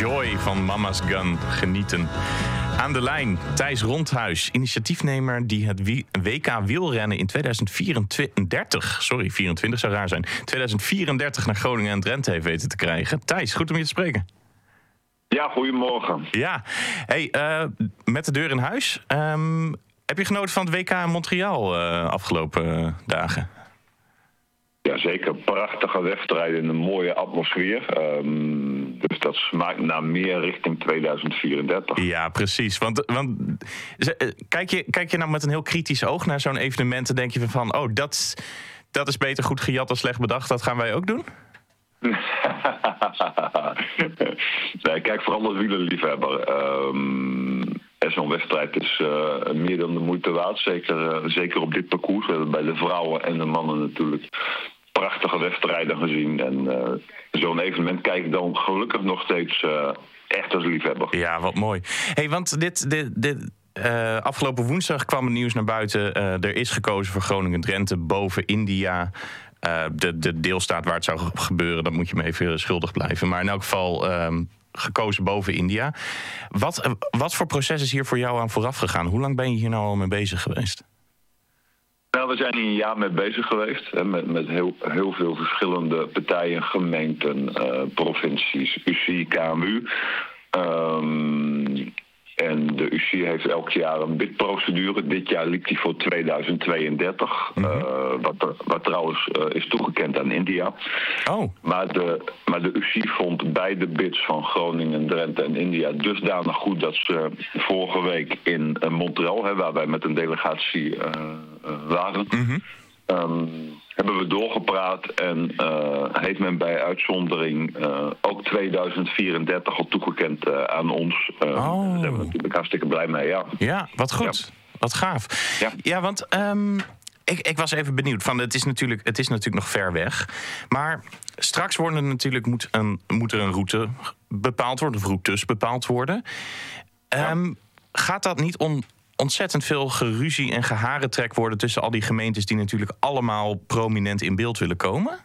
Joy van Mama's Gun. Genieten. Aan de lijn Thijs Rondhuis, initiatiefnemer die het WK wielrennen in 2034, 24 zou raar zijn, 2034 naar Groningen en Drenthe heeft weten te krijgen. Thijs, goed om je te spreken. Ja, goedemorgen. Ja, hey, met de deur in huis. Heb je genoten van het WK in Montreal afgelopen dagen? Ja, zeker. Prachtige wedstrijden in een mooie atmosfeer. Dus dat smaakt naar meer richting 2034. Ja, precies. Want kijk je nou met een heel kritisch oog naar zo'n evenement en denk je van, oh, dat is beter goed gejat dan slecht bedacht, dat gaan wij ook doen? Nee, kijk, vooral als wielerliefhebber. En zo'n wedstrijd is meer dan de moeite waard. Zeker op dit parcours. We hebben bij de vrouwen en de mannen natuurlijk prachtige wedstrijden gezien. En zo'n evenement kijk ik dan gelukkig nog steeds echt als liefhebber. Ja, wat mooi. Hey, want afgelopen woensdag kwam het nieuws naar buiten. Er is gekozen voor Groningen-Drenthe boven India. De deelstaat waar het zou gebeuren, dat moet je me even schuldig blijven. Maar in elk geval gekozen boven India. Wat voor proces is hier voor jou aan vooraf gegaan? Hoe lang ben je hier nou al mee bezig geweest? Nou, we zijn hier een jaar mee bezig geweest. Met heel veel verschillende partijen, gemeenten, provincies, UCI, KMU. En de UCI heeft elk jaar een bidprocedure. Dit jaar liep die voor 2032. Wat trouwens is toegekend aan India. Oh. Maar de UCI vond beide bids van Groningen, Drenthe en India dusdanig goed dat ze vorige week in Montreal, waar wij met een delegatie waren, hebben we doorgepraat en heeft men bij uitzondering ook 2034 al toegekend aan ons. Daar zijn we natuurlijk hartstikke blij mee, ja. Ja, wat goed. Ja. Wat gaaf. Ja, want ik was even benieuwd. Het is natuurlijk nog ver weg. Maar straks moet er een route bepaald worden, of routes bepaald worden. Gaat dat niet ontzettend veel geruzie en geharentrek worden tussen al die gemeentes die natuurlijk allemaal prominent in beeld willen komen?